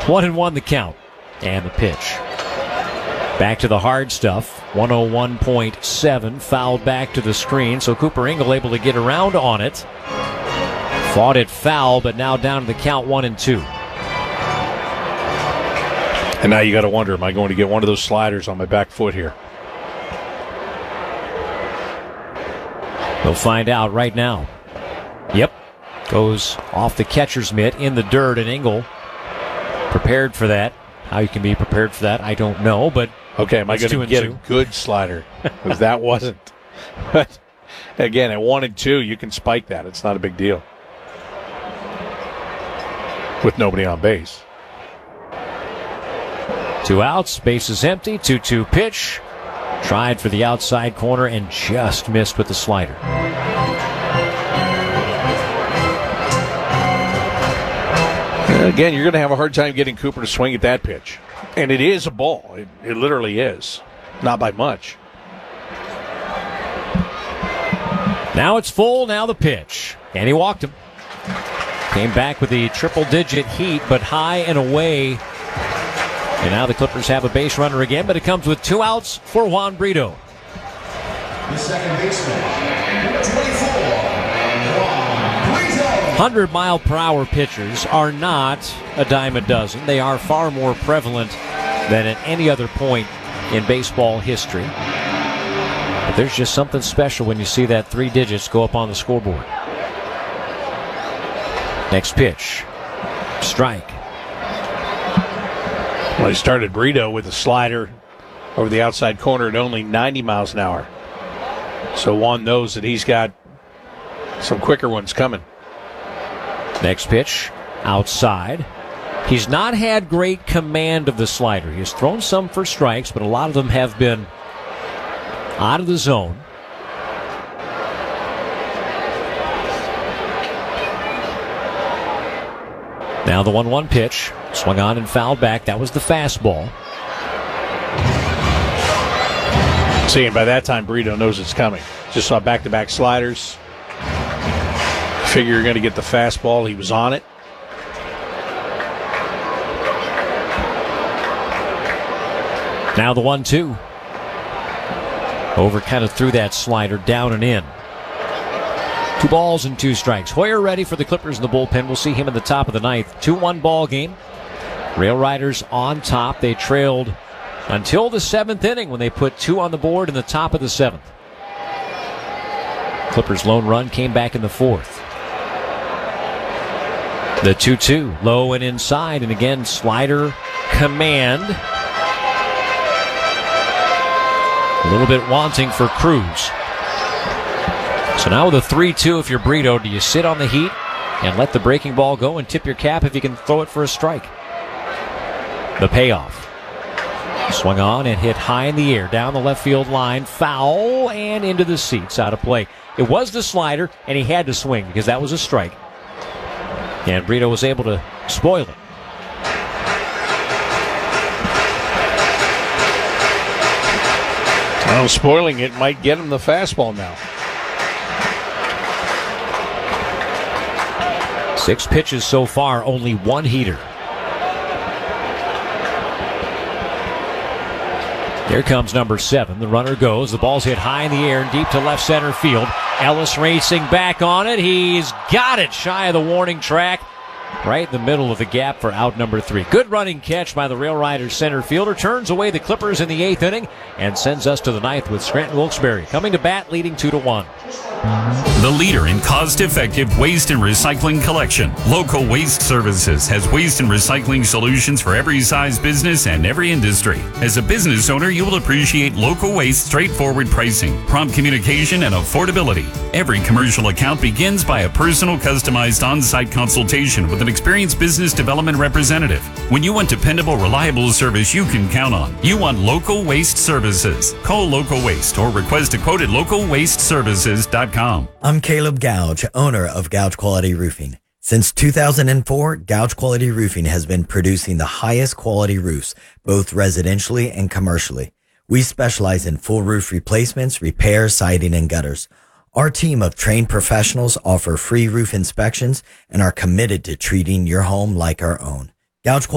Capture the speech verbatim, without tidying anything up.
One and one the count. And the pitch. Back to the hard stuff. one oh one point seven. Fouled back to the screen. So Cooper Ingle able to get around on it. Fought it foul, but now down to the count one and two. And now you got to wonder, am I going to get one of those sliders on my back foot here? We'll find out right now. Yep. Goes off the catcher's mitt in the dirt, and Ingle prepared for that. How you can be prepared for that, I don't know, but okay, am I going to get two? a good slider? Because that wasn't. But again, at one and two, you can spike that. It's not a big deal. With nobody on base. Two outs, base is empty, two two pitch. Tried for the outside corner and just missed with the slider. Again, you're going to have a hard time getting Cooper to swing at that pitch. And it is a ball. It, it literally is. Not by much. Now it's full, now the pitch. And he walked him. Came back with the triple-digit heat, but high and away. And now the Clippers have a base runner again, but it comes with two outs for Juan Brito. The second baseman, number twenty-four, Juan Brito. one hundred mile per hour pitchers are not a dime a dozen. They are far more prevalent than at any other point in baseball history. But there's just something special when you see that three digits go up on the scoreboard. Next pitch. Strike. Well, he started Brito with a slider over the outside corner at only ninety miles an hour. So Juan knows that he's got some quicker ones coming. Next pitch, outside. He's not had great command of the slider. He's thrown some for strikes, but a lot of them have been out of the zone. Now the one one pitch. Swung on and fouled back. That was the fastball. See, and by that time, Brito knows it's coming. Just saw back-to-back sliders. Figure you're going to get the fastball. He was on it. Now the one two. Over kind of threw that slider down and in. Two balls and two strikes. Hoyer ready for the Clippers in the bullpen. We'll see him in the top of the ninth. two one ball game. Rail Riders on top. They trailed until the seventh inning when they put two on the board in the top of the seventh. Clippers' lone run came back in the fourth. The two two, low and inside, and again, slider command. A little bit wanting for Cruz. So now with a three two, if you're Brito, do you sit on the heat and let the breaking ball go and tip your cap if you can throw it for a strike? The payoff. Swung on and hit high in the air, down the left field line, foul, and into the seats, out of play. It was the slider, and he had to swing because that was a strike. And Brito was able to spoil it. Well, spoiling it might get him the fastball now. Six pitches so far, only one heater. Here comes number seven. The runner goes. The ball's hit high in the air and deep to left center field. Ellis racing back on it. He's got it shy of the warning track. Right in the middle of the gap for out number three. Good running catch by the Rail Riders center fielder. Turns away the Clippers in the eighth inning and sends us to the ninth with Scranton Wilkes-Barre coming to bat, leading two to one. The leader in cost-effective waste and recycling collection, Local Waste Services has waste and recycling solutions for every size business and every industry. As a business owner, you will appreciate Local Waste straightforward pricing, prompt communication, and affordability. Every commercial account begins by a personal, customized on-site consultation with an experienced business development representative. When you want dependable, reliable service you can count on, you want Local Waste Services. Call Local Waste or request a quote at local waste services dot com. I'm Caleb Gouge, owner of Gouge Quality Roofing. Since two thousand four, Gouge Quality Roofing has been producing the highest quality roofs, both residentially and commercially. We specialize in full roof replacements, repairs, siding, and gutters. Our team of trained professionals offer free roof inspections and are committed to treating your home like our own. Gouge